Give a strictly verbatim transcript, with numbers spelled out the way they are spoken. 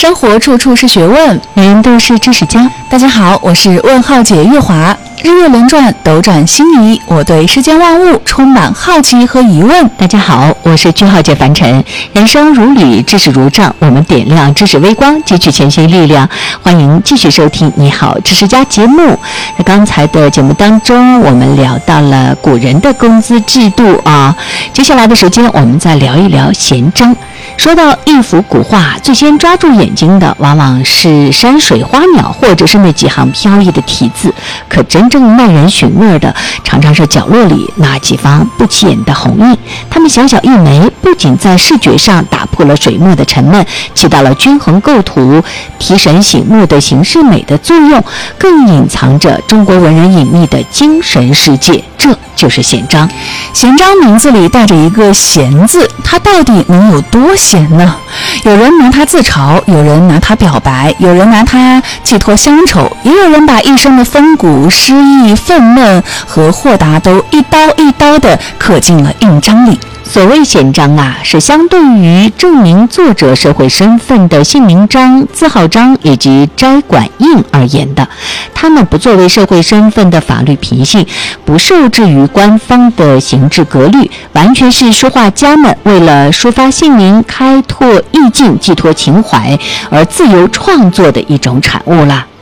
生活处处是学问， 人人都是知识家。 大家好，我是问号姐月华。日月轮转，斗转星移，我对世间万物充满好奇和疑问。 大家好，我是句号姐凡尘。人生如履，知识如杖，我们点亮知识微光，汲取前些力量。欢迎继续收听《你好，知识家》节目。那刚才的节目当中，我们聊到了古人的工资制度啊。接下来的时间，我们再聊一聊闲章。说到一幅古画，最先抓住眼睛的往往是山水花鸟，或者是那几行飘逸的题字。可真正耐人寻味的，常常是角落里那几方不起眼的红印。它们小小一枚，不仅在视觉上打破了水墨的沉闷，起到了均衡构图、提神醒目的形式美的作用，更隐藏着中国文人隐秘的精神世界。这就是闲章。 闲章名字里带着一个闲字，它到底能有多闲呢？有人拿它自嘲，有人拿它表白，有人拿它寄托乡愁，也有人把一生的风骨、诗意、愤懑和豁达都一刀一刀地刻进了印章里。 所谓闲章啊，是相对于证明作者社会身份的姓名章、字号章以及摘管印而言的。他们不作为社会身份的法律凭信，不受制于官方的形制格律，完全是书画家们为了抒发姓名、开拓意境、寄托情怀而自由创作的一种产物啦。